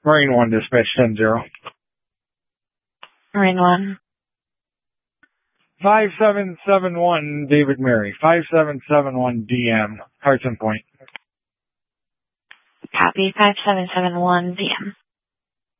Marine 1, dispatch 10-0. Marine 1. 5771 David Mary. 5771 DM. Carson Point. Copy. 5771 DM.